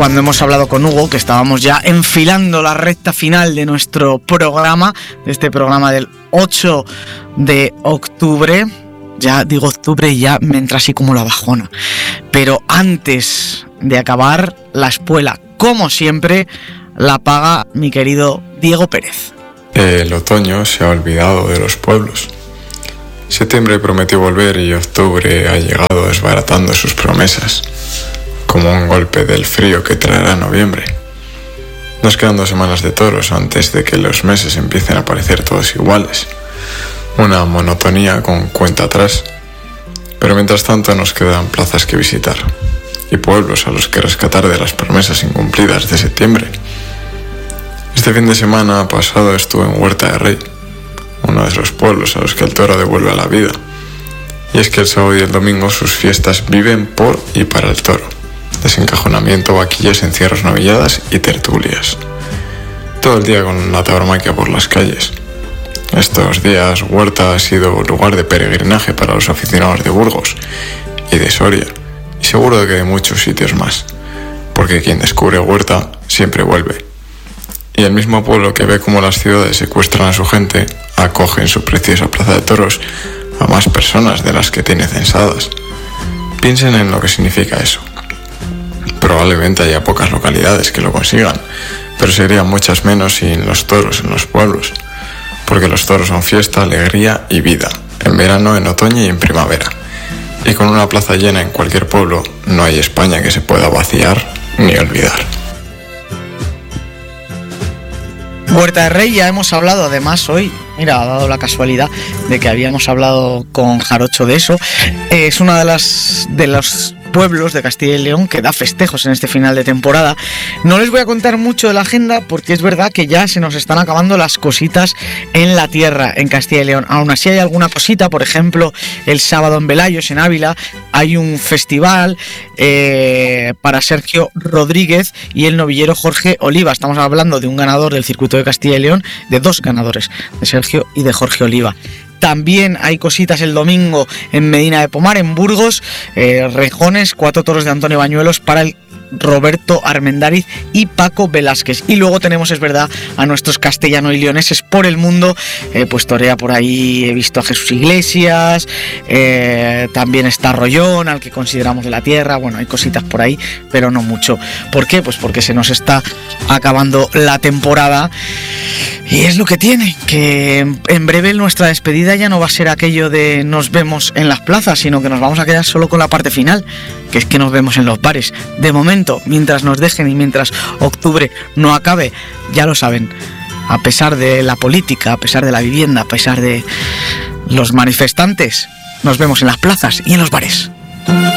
cuando hemos hablado con Hugo, que estábamos ya enfilando la recta final de nuestro programa, de este programa del 8 de octubre. Ya digo octubre y ya me entra así como la bajona. Pero antes de acabar, la espuela, como siempre, la paga mi querido Diego Pérez. El otoño se ha olvidado de los pueblos. Septiembre prometió volver y octubre ha llegado desbaratando sus promesas, como un golpe del frío que traerá noviembre. Nos quedan 2 semanas de toros antes de que los meses empiecen a parecer todos iguales. Una monotonía con cuenta atrás. Pero mientras tanto nos quedan plazas que visitar y pueblos a los que rescatar de las promesas incumplidas de septiembre. Este fin de semana pasado estuve en Huerta de Rey, uno de esos pueblos a los que el toro devuelve a la vida. Y es que el sábado y el domingo sus fiestas viven por y para el toro. Desencajonamiento, vaquillas, encierros, novilladas y tertulias. Todo el día con la tauromaquia por las calles. Estos días Huerta ha sido lugar de peregrinaje para los aficionados de Burgos y de Soria, y seguro de que de muchos sitios más, porque quien descubre Huerta siempre vuelve. Y el mismo pueblo que ve cómo las ciudades secuestran a su gente, acoge en su preciosa plaza de toros a más personas de las que tiene censadas. Piensen en lo que significa eso. Probablemente haya pocas localidades que lo consigan, pero serían muchas menos sin los toros en los pueblos. Porque los toros son fiesta, alegría y vida, en verano, en otoño y en primavera. Y con una plaza llena en cualquier pueblo, no hay España que se pueda vaciar ni olvidar. Huerta de Rey, ya hemos hablado además hoy, mira, ha dado la casualidad de que habíamos hablado con Jarocho de eso. Es una de los pueblos de Castilla y León que da festejos en este final de temporada. No les voy a contar mucho de la agenda porque es verdad que ya se nos están acabando las cositas en la tierra en Castilla y León. Aún así hay alguna cosita, por ejemplo, el sábado en Velayos, en Ávila, hay un festival para Sergio Rodríguez y el novillero Jorge Oliva. Estamos hablando de un ganador del circuito de Castilla y León, de 2 ganadores, de Sergio y de Jorge Oliva. También hay cositas el domingo en Medina de Pomar, en Burgos, rejones, 4 toros de Antonio Bañuelos para el Roberto Armendáriz y Paco Velázquez. Y luego tenemos, es verdad, a nuestros castellano y leoneses por el mundo, pues torea por ahí, he visto a Jesús Iglesias, también está Rollón, al que consideramos de la tierra. Bueno, hay cositas por ahí, pero no mucho. ¿Por qué? Pues porque se nos está acabando la temporada y es lo que tiene, que en breve nuestra despedida ya no va a ser aquello de nos vemos en las plazas, sino que nos vamos a quedar solo con la parte final, que es que nos vemos en los bares. De momento, mientras nos dejen y mientras octubre no acabe, ya lo saben, a pesar de la política, a pesar de la vivienda, a pesar de los manifestantes, nos vemos en las plazas y en los bares.